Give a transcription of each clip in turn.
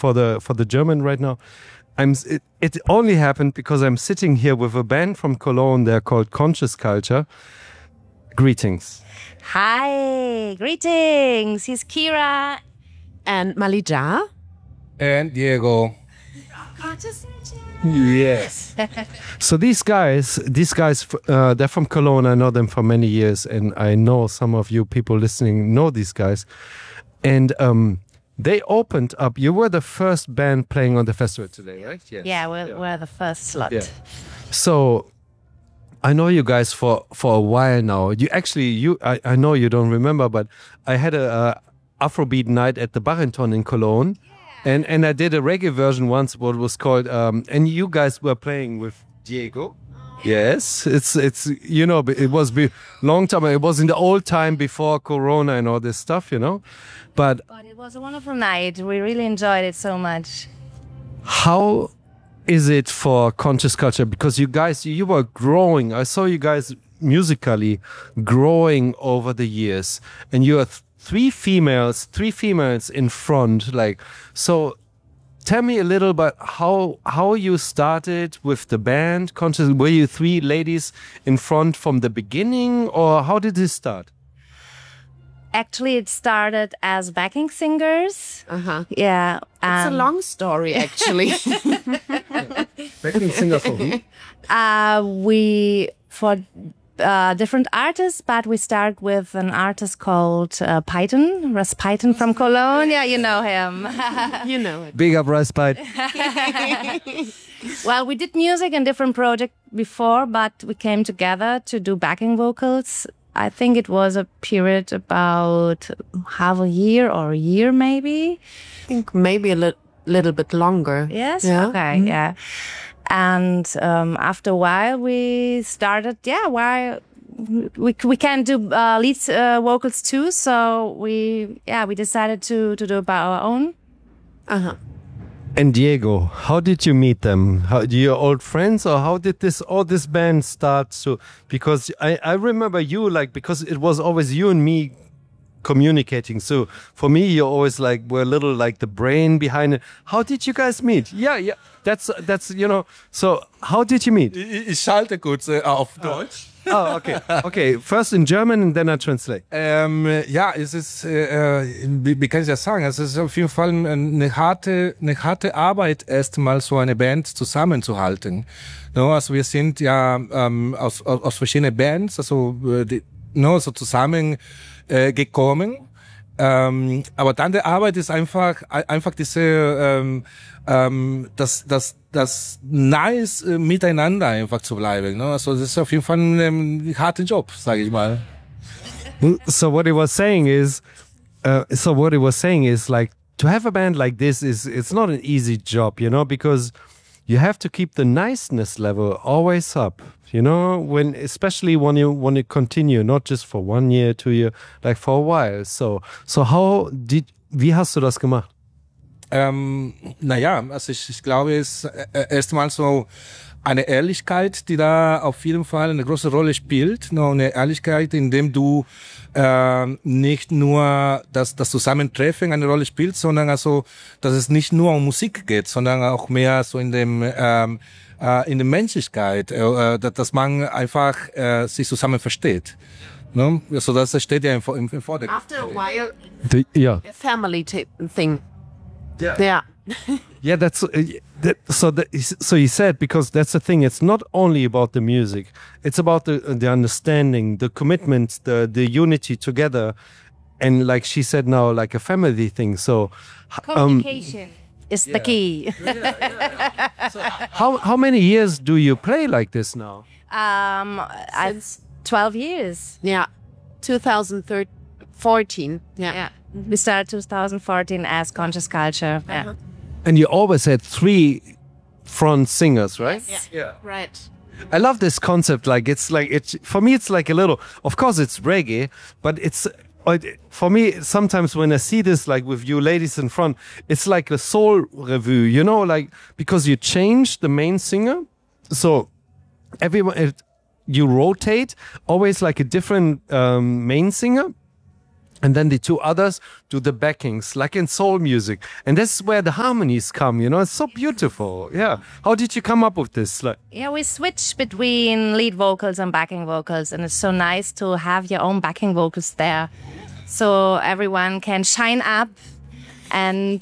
for the German right now. It only happened because I'm sitting here with a band from Cologne. They're called Conscious Culture. Greetings. Hi, greetings. Here's Kira and Malija and Diego. Yes. So these guys, they're from Cologne. I know them for many years, and I know some of you people listening know these guys. And they opened up. You were the first band playing on the festival today, right? Yes. Yeah, we're the first slot. Yeah. So I know you guys for a while now. I know you don't remember, but I had a Afrobeat night at the Barenton in Cologne. And I did a reggae version once, what was called, and you guys were playing with Diego. Yes, it's it was long time. It was in the old time before Corona and all this stuff, But it was a wonderful night. We really enjoyed it so much. How is it for Conscious Culture? Because you guys, you were growing. I saw you guys musically growing over the years, and you are three females in front, so tell me a little about how you started with the band Conscious. Were you three ladies in front from the beginning, or how did this start? Actually, it started as backing singers. Yeah. It's a long story, actually. Backing singer for who? For different artists, but we start with an artist called Python, Russ Python from Cologne. Yeah, you know him. You know it. Big up Russ Python. Well, we did music in different projects before, but we came together to do backing vocals. I think it was a period about half a year or a year, maybe. I think maybe a little bit longer. Yes? Yeah. Okay, yeah. And after a while, we started, we can do lead vocals too. So we decided to do it by our own. And Diego, how did you meet them? Your old friends, or how did all this band start? Because I remember you, because it was always you and me communicating. So for me, you always were a little the brain behind it. How did you guys meet? Yeah. That's So how did you meet? Ich schalte kurz auf Deutsch. Oh, okay. Okay, first in German and then I translate. Es ist, wie kann ich das sagen? Es ist auf jeden Fall eine harte Arbeit, erstmal so eine Band zusammenzuhalten. Also wir sind ja aus verschiedenen Bands, also so zusammen gekommen. Aber dann der Arbeit ist einfach diese das nice miteinander einfach zu bleiben. Also das ist auf jeden Fall ein harter Job, sage ich mal. So what he was saying is to have a band like this it's not an easy job, because you have to keep the niceness level always up. Especially when you continue, not just for 1 year, 2 years, for a while. So wie hast du das gemacht? Also ich glaube, es ist erstmal so eine Ehrlichkeit, die da auf jeden Fall eine große Rolle spielt. Eine Ehrlichkeit, in dem du nicht nur das Zusammentreffen eine Rolle spielt, sondern also, dass es nicht nur um Musik geht, sondern auch mehr so in der Menschlichkeit, dass man einfach sich zusammen versteht. Also das steht ja im Vordergrund. After a while, a family thing. Yeah. Yeah, so you said, because that's the thing, it's not only about the music, it's about the understanding, the commitment, the unity together, and like she said now, a family thing. So communication is the key. So how many years do you play like this now? Since 12 years. Yeah, 2014. Yeah. We started 2014 as Conscious Culture. Yeah. And you always had 3 front singers, right? Yes. Yeah. Right. I love this concept. For me, it's a little. Of course, it's reggae, but it's for me sometimes when I see this, with you ladies in front, it's like a soul review, because you change the main singer, so everyone you rotate always a different main singer. And then the two others do the backings, like in soul music. And this is where the harmonies come, you know, it's so beautiful. Yeah. How did you come up with this? Like, Yeah, we switch between lead vocals and backing vocals, and it's so nice to have your own backing vocals there, so everyone can shine up and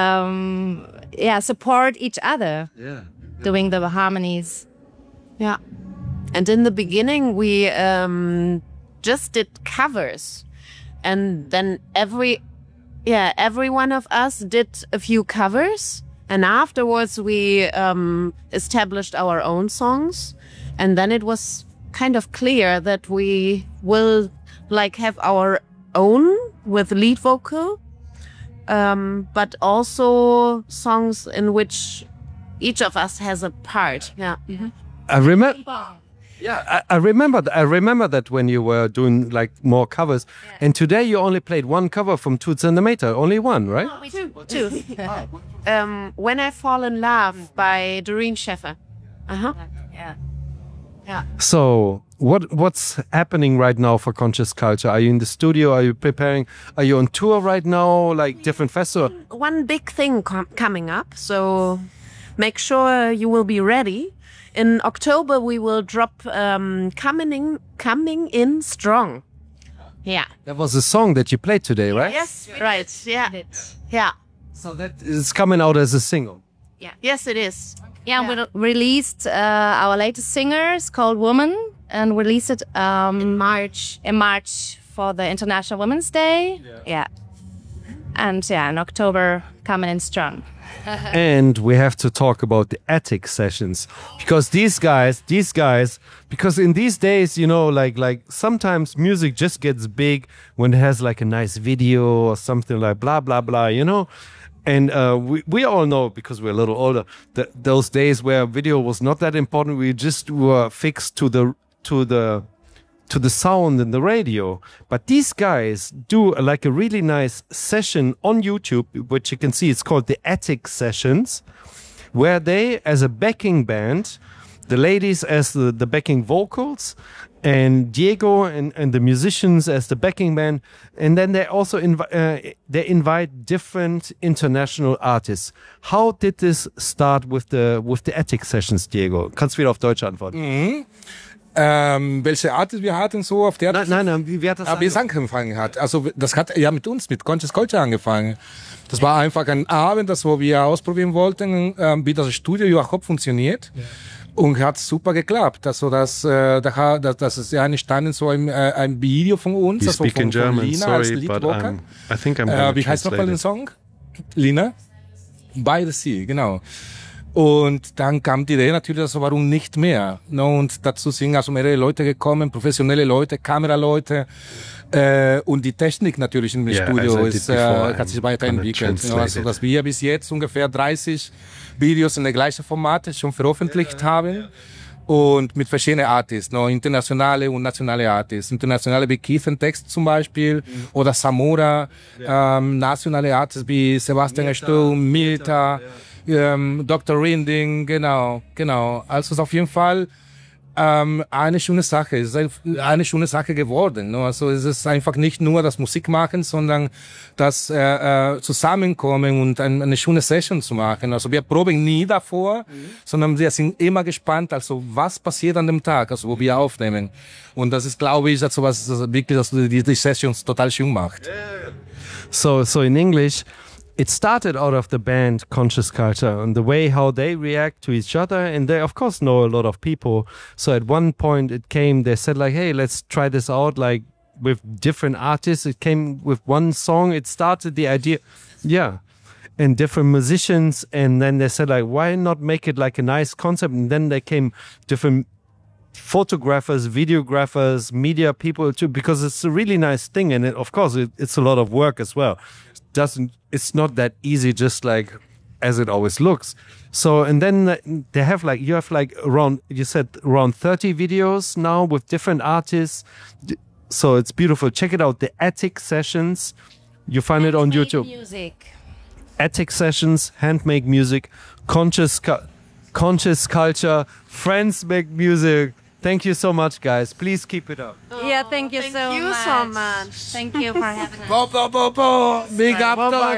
support each other. Doing the harmonies. Yeah. And in the beginning, we just did covers. And then every one of us did a few covers. And afterwards, we established our own songs. And then it was kind of clear that we will like have our own with lead vocal, but also songs in which each of us has a part. Yeah. I remember. Yeah, I remember that when you were doing like more covers, and today you only played one cover from Toots and the Mater, only one, right? Two. When I Fall in Love by Doreen Sheffer. Yeah. So what's happening right now for Conscious Culture? Are you in the studio? Are you preparing? Are you on tour right now? Like different festivals? One big thing coming up, so make sure you will be ready. In October, we will drop Coming in Strong. Yeah. That was a song that you played today, right? Yes, right. Yeah. Yeah. So that is coming out as a single. Yes, it is. Yeah, we released our latest singer, it's called Woman, and released it In March. for the International Women's Day. Yeah. And in October, coming in strong. And we have to talk about the Attic sessions, because these guys, because in these days, you know, like sometimes music just gets big when it has like a nice video or something like blah, blah, blah, you know. And we all know, because we're a little older, that those days where video was not that important, we just were fixed to the sound in the radio. But these guys do like a really nice session on YouTube, which you can see. It's called the Attic Sessions, where they, as a backing band, the ladies as the backing vocals, and Diego and the musicians as the backing band, and then they also invite different international artists. How did this start with the Attic Sessions, Diego? Kannst du wieder auf Deutsch antworten? Welche Art wir hatten so auf der... Nein, wie hat das wie es angefangen hat. Also das hat ja mit uns, mit Conscious Culture angefangen. Das war einfach ein Abend, wo wir ausprobieren wollten, wie das Studio überhaupt funktioniert. Ja. Und hat super geklappt. Also das ist ja entstanden so ein Video von uns, also von Lina als Leadvocal. I think I'm wie heißt nochmal den Song? Lina? By the Sea, genau. Und dann kam die Idee natürlich, also warum nicht mehr? No, und dazu sind also mehrere Leute gekommen, professionelle Leute, Kameraleute, und die Technik natürlich im Studio hat sich weiterentwickelt. No, also dass wir bis jetzt ungefähr 30 Videos in der gleichen Formate schon veröffentlicht haben. Und mit verschiedenen Artists, no, internationale und nationale Artists. Internationale wie Keith and Text zum Beispiel, oder Samora, nationale Artists wie Sebastian Sturm, Milta, Dr. Rinding, genau. Also es ist auf jeden Fall eine schöne Sache. Es ist eine schöne Sache geworden. Ne? Also es ist einfach nicht nur das Musik machen, sondern das Zusammenkommen und eine schöne Session zu machen. Also wir proben nie davor, sondern wir sind immer gespannt, also was passiert an dem Tag, also wo wir aufnehmen. Und das ist, glaube ich, also was wirklich die Sessions total schön macht. So in English, it started out of the band Conscious Culture and the way how they react to each other, and they of course know a lot of people. So at one point they said like, hey, let's try this out like with different artists. It came with one song. It started the idea, and different musicians, and then they said like, why not make it like a nice concept? And then they came different photographers, videographers, media people too, because it's a really nice thing, and of course it's a lot of work as well. It's not that easy, just like as it always looks. So, and then you have around 30 videos now with different artists. So it's beautiful. Check it out. The Attic Sessions. You find it on YouTube. Music. Attic Sessions, handmade music, conscious culture, friends make music. Thank you so much, guys. Please keep it up. Yeah, thank you so much. so much. Thank you for having us. Big up,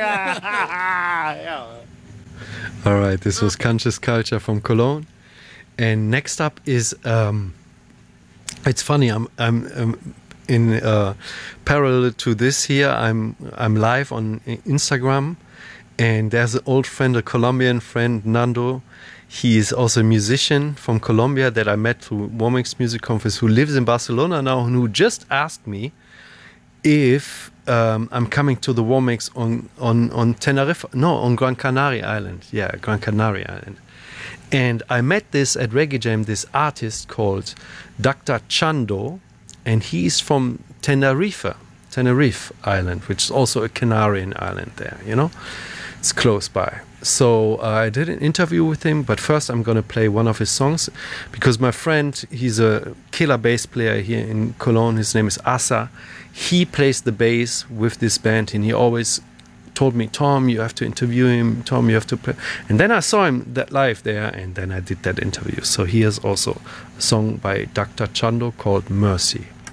All right, this was Conscious Culture from Cologne. And next up is, it's funny, I'm in parallel to this here, I'm live on Instagram, and there's an old friend, a Colombian friend, Nando. He is also a musician from Colombia that I met through Womex Music Conference, who lives in Barcelona now, and who just asked me if I'm coming to the Womex on Tenerife, no, on Gran Canaria Island. Yeah, Gran Canaria Island. And I met this at Reggae Jam, this artist called Dr. Chando, and he's from Tenerife Island, which is also a Canarian island there, you know? It's close by. So I did an interview with him, but first I'm going to play one of his songs because my friend, he's a killer bass player here in Cologne. His name is Asa. He plays the bass with this band, and he always told me, Tom, you have to interview him. Tom, you have to play. And then I saw him that live there, and then I did that interview. So here's also a song by Dr. Chando called Mercy.